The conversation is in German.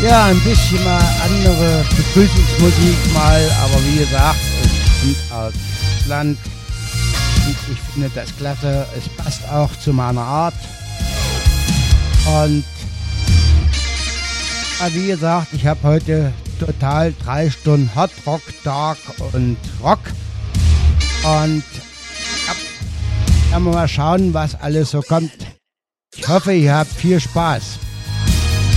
Ja, ein bisschen mal andere Begrüßungsmusik mal, aber wie gesagt, es kommt aus Land und ich finde das klasse. Es passt auch zu meiner Art. Und wie gesagt, ich habe heute total 3 Stunden Hot Rock, Dark und Rock. Und ja, werden wir mal schauen, was alles so kommt. Ich hoffe, ihr habt viel Spaß.